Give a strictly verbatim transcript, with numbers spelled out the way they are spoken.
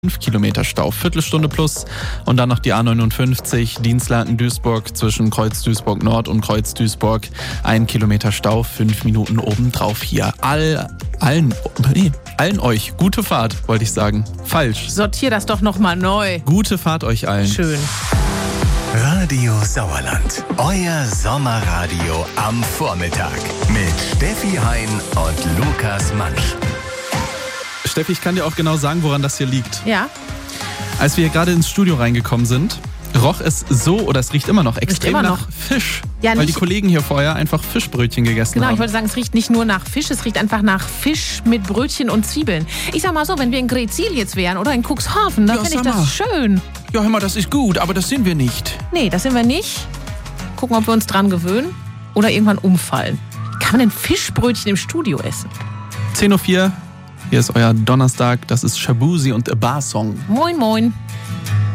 fünf Kilometer Stau, Viertelstunde plus. Und dann noch die A neunundfünfzig, Dienstlaken-Duisburg zwischen Kreuz Duisburg Nord und Kreuz Duisburg. Ein Kilometer Stau, fünf Minuten obendrauf hier. All, allen, nee, allen euch, gute Fahrt, wollte ich sagen. Falsch. Sortier das doch nochmal neu. Gute Fahrt euch allen. Schön. Radio Sauerland, euer Sommerradio am Vormittag mit Steffi Hein und Lukas Mansch. Steffi, ich kann dir auch genau sagen, woran das hier liegt. Ja. Als wir hier gerade ins Studio reingekommen sind, roch es so, oder es riecht immer noch, extrem immer nach noch. Fisch. Ja, weil nicht- die Kollegen hier vorher einfach Fischbrötchen gegessen Genau, haben. ich wollte sagen, es riecht nicht nur nach Fisch, es riecht einfach nach Fisch mit Brötchen und Zwiebeln. Ich sag mal so, wenn wir in Grezil jetzt wären oder in Cuxhaven, dann Ja, fände ich sag mal. das schön. Ja, hör mal, das ist gut, aber das sind wir nicht. Nee, das sind wir nicht. Gucken, ob wir uns dran gewöhnen oder irgendwann umfallen. Kann man denn Fischbrötchen im Studio essen? zehn Uhr vier, hier ist euer Donnerstag, das ist Shabuzi und A Bar Song. Moin, moin.